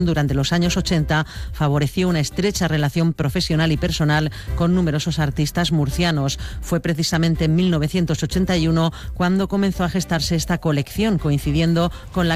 Durante los años 80 favoreció una estrecha relación profesional y personal con numerosos artistas murcianos. Fue precisamente en 1981 cuando comenzó a gestarse esta colección, coincidiendo con la